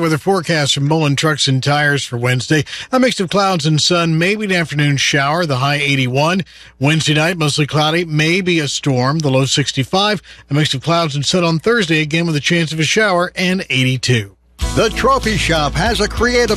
weather forecast from Mullen Trucks and Tires for Wednesday. A mix of clouds and sun, maybe an afternoon shower, the high 81. Wednesday night, mostly cloudy, maybe a storm, the low 65. A mix of clouds and sun on Thursday, again with a chance of a shower, and 82. The Trophy Shop has a creative